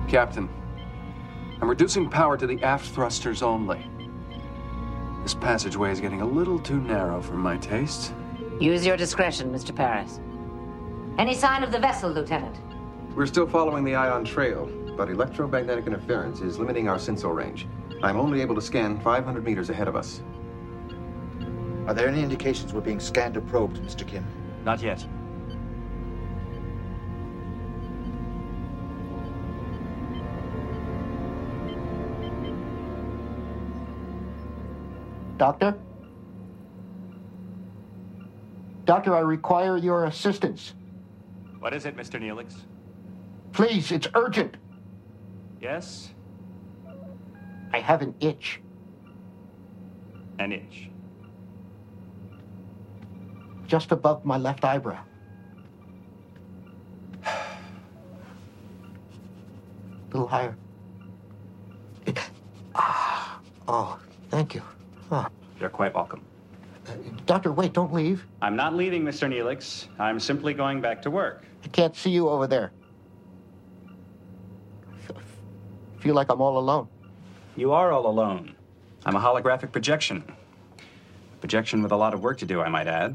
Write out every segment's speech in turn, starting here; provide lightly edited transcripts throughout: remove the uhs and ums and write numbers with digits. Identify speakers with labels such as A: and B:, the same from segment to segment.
A: Captain, I'm reducing power to the aft thrusters only. This passageway is getting a little too narrow for my taste.
B: Use your discretion, Mr. Paris. Any sign of the vessel, Lieutenant?
C: We're still following the ion trail, but electromagnetic interference is limiting our sensor range. I'm only able to scan 500 meters ahead of us.
D: Are there any indications we're being scanned or probed, Mr. Kim?
E: Not yet.
F: Doctor? Doctor, I require your assistance.
E: What is it, Mr. Neelix?
F: Please, it's urgent.
E: Yes?
F: I have an itch.
E: An itch.
F: Just above my left eyebrow. A little higher. Oh, thank you. Oh.
E: You're quite welcome.
F: Doctor, wait, don't leave.
E: I'm not leaving, Mr. Neelix. I'm simply going back to work.
F: I can't see you over there. I feel like I'm all alone.
E: You are all alone. I'm a holographic projection. Projection with a lot of work to do, I might add.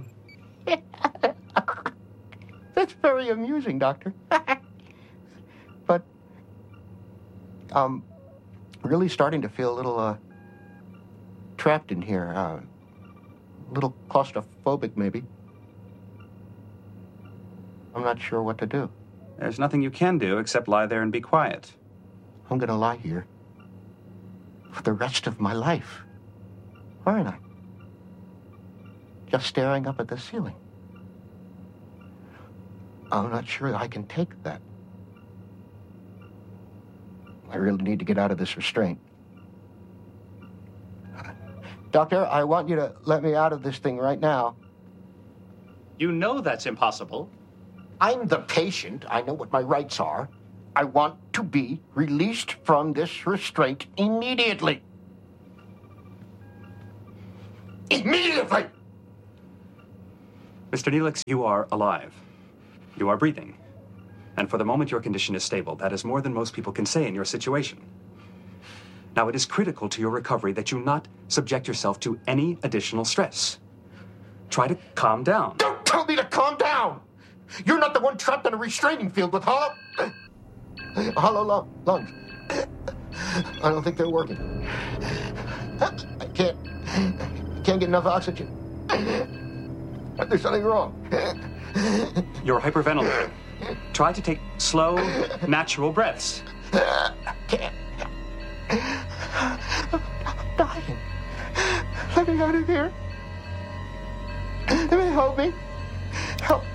F: That's very amusing, Doctor. But I'm really starting to feel a little trapped in here. A little claustrophobic, maybe. I'm not sure what to do.
E: There's nothing you can do except lie there and be quiet.
F: I'm going to lie here for the rest of my life, aren't I? Just staring up at the ceiling. I'm not sure I can take that. I really need to get out of this restraint. Doctor, I want you to let me out of this thing right now.
E: You know that's impossible.
F: I'm the patient. I know what my rights are. I want to be released from this restraint immediately. Immediately!
E: Mr. Neelix, you are alive. You are breathing. And for the moment, your condition is stable. That is more than most people can say in your situation. Now, it is critical to your recovery that you not subject yourself to any additional stress. Try to calm down.
F: Don't tell me to calm down! You're not the one trapped in a restraining field with hollow lungs. I don't think they're working. I can't get enough oxygen. There's something wrong.
E: You're hyperventilating. Try to take slow, natural breaths.
F: Can't. I'm dying. Let me out of here. Let me help me. Help.